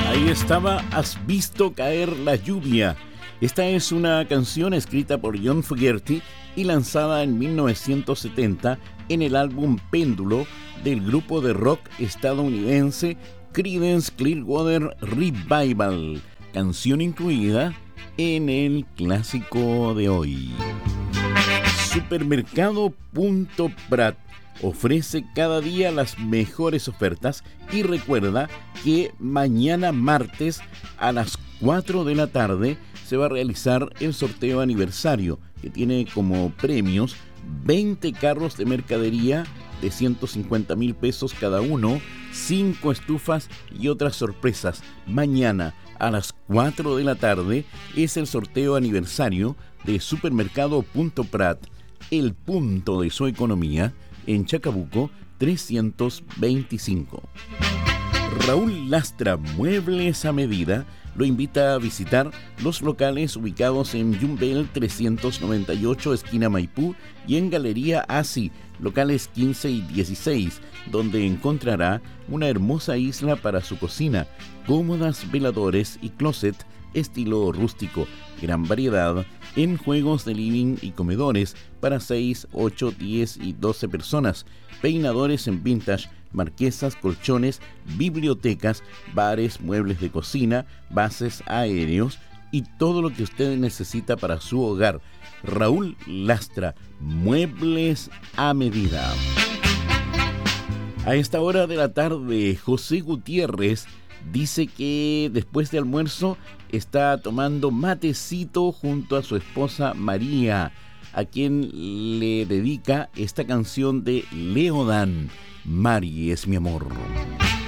Ahí estaba Has visto caer la lluvia. Esta es una canción escrita por John Fogerty y lanzada en 1970 en el álbum Péndulo del grupo de rock estadounidense Creedence Clearwater Revival, canción incluida en el clásico de hoy. Supermercado.prat ofrece cada día las mejores ofertas y recuerda que mañana martes a las 4 de la tarde se va a realizar el sorteo aniversario que tiene como premios 20 carros de mercadería de 150,000 pesos cada uno, 5 estufas y otras sorpresas. Mañana a las 4 de la tarde es el sorteo aniversario de Supermercado.prat, el punto de su economía, en Chacabuco 325. Raúl Lastra Muebles a Medida lo invita a visitar los locales ubicados en Yumbel 398, esquina Maipú, y en Galería Asi, locales 15 y 16, donde encontrará una hermosa isla para su cocina, cómodas veladores y closet estilo rústico, gran variedad en juegos de living y comedores para 6, 8, 10 y 12 personas, peinadores en vintage, marquesas, colchones, bibliotecas, bares, muebles de cocina, bases aéreos y todo lo que usted necesita para su hogar. Raúl Lastra, Muebles a Medida. A esta hora de la tarde, José Gutiérrez dice que después de almuerzo está tomando matecito junto a su esposa María, a quien le dedica esta canción de Leodán, Mari es mi amor.